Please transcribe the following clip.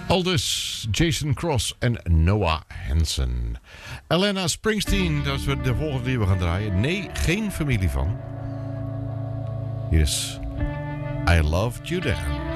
Aldus, Jason Cross en Noah Hansen. Elena Springsteen, dat is de volgende die we gaan draaien. Nee, geen familie van. Hier is I Loved You Then.